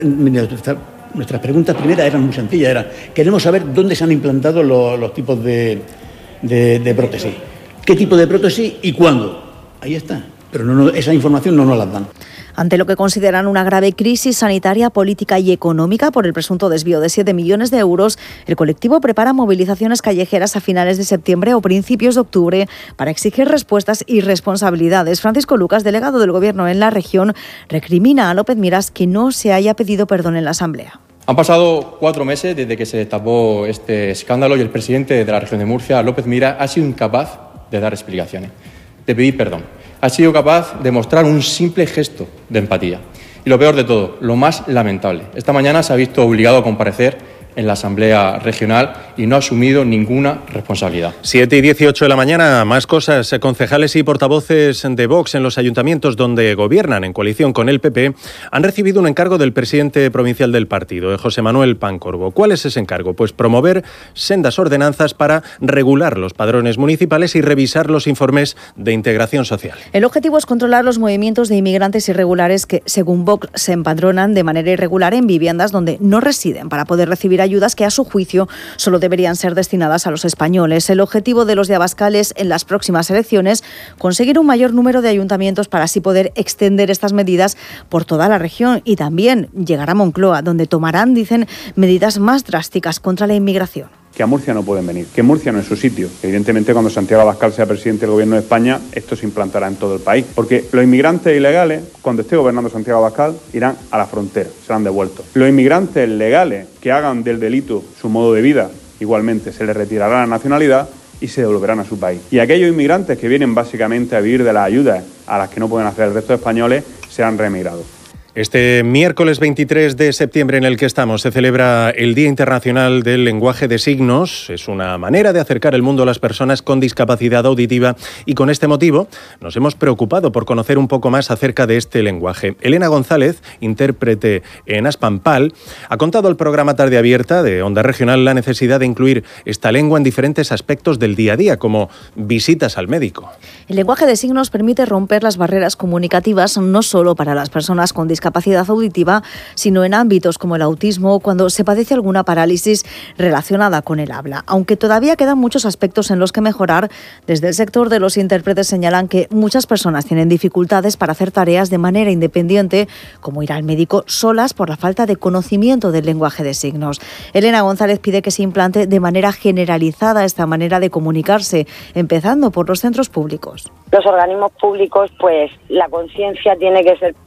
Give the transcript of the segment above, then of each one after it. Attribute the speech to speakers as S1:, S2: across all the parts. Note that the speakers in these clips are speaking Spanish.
S1: Nuestras preguntas primeras eran muy sencillas, queremos saber dónde se han implantado los tipos de prótesis, qué tipo de prótesis y cuándo. Ahí está, pero esa información no nos la dan.
S2: Ante lo que consideran una grave crisis sanitaria, política y económica por el presunto desvío de 7 millones de euros, el colectivo prepara movilizaciones callejeras a finales de septiembre o principios de octubre para exigir respuestas y responsabilidades. Francisco Lucas, delegado del Gobierno en la región, recrimina a López Miras que no se haya pedido perdón en la Asamblea.
S3: Han pasado 4 meses desde que se destapó este escándalo y el presidente de la región de Murcia, López Miras, ha sido incapaz de dar explicaciones, de pedir perdón. Ha sido capaz de mostrar un simple gesto de empatía. Y lo peor de todo, lo más lamentable, esta mañana se ha visto obligado a comparecer en la Asamblea Regional y no ha asumido ninguna responsabilidad.
S4: 7:18 de la mañana, más cosas. Concejales y portavoces de Vox en los ayuntamientos donde gobiernan en coalición con el PP han recibido un encargo del presidente provincial del partido, José Manuel Pancorbo. ¿Cuál es ese encargo? Pues promover sendas ordenanzas para regular los padrones municipales y revisar los informes de integración social.
S2: El objetivo es controlar los movimientos de inmigrantes irregulares que, según Vox, se empadronan de manera irregular en viviendas donde no residen para poder recibir ayudas que, a su juicio, solo deberían ser destinadas a los españoles. El objetivo de los de Abascal es, en las próximas elecciones, conseguir un mayor número de ayuntamientos para así poder extender estas medidas por toda la región y también llegar a Moncloa, donde tomarán, dicen, medidas más drásticas contra la inmigración.
S5: Que a Murcia no pueden venir, que Murcia no es su sitio. Evidentemente, cuando Santiago Abascal sea presidente del Gobierno de España, esto se implantará en todo el país. Porque los inmigrantes ilegales, cuando esté gobernando Santiago Abascal, irán a la frontera, serán devueltos. Los inmigrantes legales que hagan del delito su modo de vida, igualmente se les retirará la nacionalidad y se devolverán a su país. Y aquellos inmigrantes que vienen básicamente a vivir de las ayudas a las que no pueden hacer el resto de españoles, serán reemigrados.
S4: Este miércoles 23 de septiembre en el que estamos se celebra el Día Internacional del Lenguaje de Signos. Es una manera de acercar el mundo a las personas con discapacidad auditiva y con este motivo nos hemos preocupado por conocer un poco más acerca de este lenguaje. Elena González, intérprete en Aspampal, ha contado al programa Tarde Abierta de Onda Regional la necesidad de incluir esta lengua en diferentes aspectos del día a día, como visitas al médico.
S2: El lenguaje de signos permite romper las barreras comunicativas no solo para las personas con discapacidad auditiva, sino en ámbitos como el autismo o cuando se padece alguna parálisis relacionada con el habla. Aunque todavía quedan muchos aspectos en los que mejorar, desde el sector de los intérpretes señalan que muchas personas tienen dificultades para hacer tareas de manera independiente, como ir al médico solas por la falta de conocimiento del lenguaje de signos. Elena González pide que se implante de manera generalizada esta manera de comunicarse, empezando por los centros públicos.
S6: Los organismos públicos, pues la conciencia tiene que ser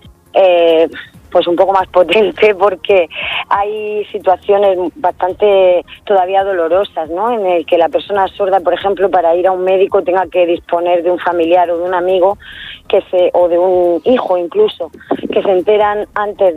S6: pues un poco más potente, porque hay situaciones bastante todavía dolorosas, ¿no? En el que la persona sorda, por ejemplo, para ir a un médico tenga que disponer de un familiar o de un amigo o de un hijo incluso, que se enteran antes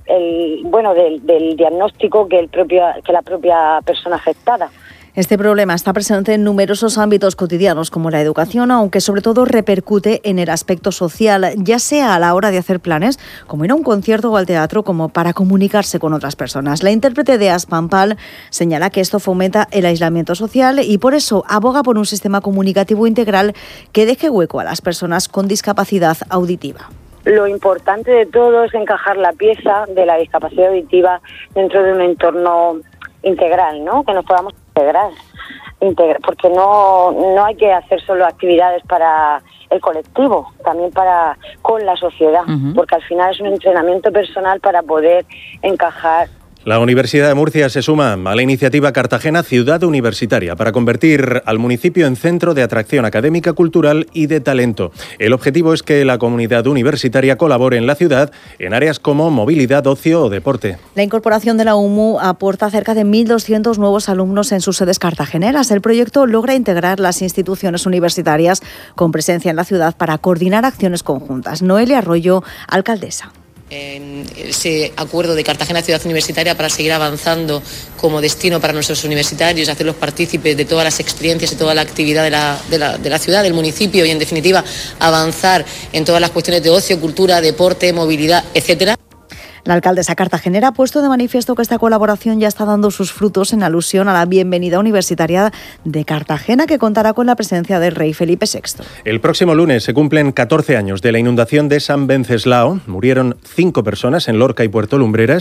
S6: del diagnóstico que la propia persona afectada.
S2: Este problema está presente en numerosos ámbitos cotidianos como la educación, aunque sobre todo repercute en el aspecto social, ya sea a la hora de hacer planes, como ir a un concierto o al teatro, como para comunicarse con otras personas. La intérprete de Aspampal señala que esto fomenta el aislamiento social y por eso aboga por un sistema comunicativo integral que deje hueco a las personas con discapacidad auditiva.
S6: Lo importante de todo es encajar la pieza de la discapacidad auditiva dentro de un entorno integral, ¿no? Que nos podamos integrar, porque no hay que hacer solo actividades para el colectivo, también con la sociedad, porque al final es un entrenamiento personal para poder encajar.
S4: La Universidad de Murcia se suma a la iniciativa Cartagena Ciudad Universitaria para convertir al municipio en centro de atracción académica, cultural y de talento. El objetivo es que la comunidad universitaria colabore en la ciudad en áreas como movilidad, ocio o deporte.
S2: La incorporación de la UMU aporta cerca de 1.200 nuevos alumnos en sus sedes cartageneras. El proyecto logra integrar las instituciones universitarias con presencia en la ciudad para coordinar acciones conjuntas. Noelia Arroyo, alcaldesa.
S7: Ese acuerdo de Cartagena Ciudad Universitaria para seguir avanzando como destino para nuestros universitarios, hacerlos partícipes de todas las experiencias y toda la actividad de la ciudad, del municipio y, en definitiva, avanzar en todas las cuestiones de ocio, cultura, deporte, movilidad, etcétera.
S2: La alcaldesa cartagenera ha puesto de manifiesto que esta colaboración ya está dando sus frutos en alusión a la bienvenida universitaria de Cartagena, que contará con la presencia del rey Felipe VI.
S4: El próximo lunes se cumplen 14 años de la inundación de San Venceslao. Murieron 5 personas en Lorca y Puerto Lumbreras.